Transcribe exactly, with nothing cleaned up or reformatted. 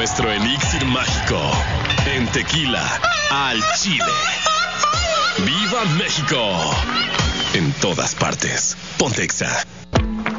nuestro elixir mágico en Tequila al Chile. ¡Viva México! En todas partes. Pontexa.